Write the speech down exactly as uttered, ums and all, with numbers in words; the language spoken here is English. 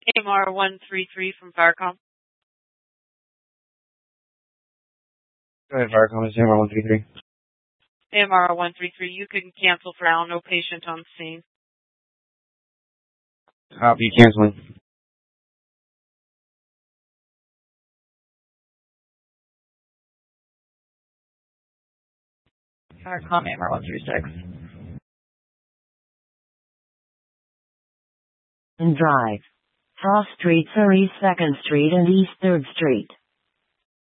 A M R one three three from Firecom. Go ahead, Firecom. It's A M R one three three. A M R one three three, you can cancel for now. No patient on scene. Copy, canceling. Firecom, A M R one three six. And Drive. Frost Street, Surrey second Street and East third Street.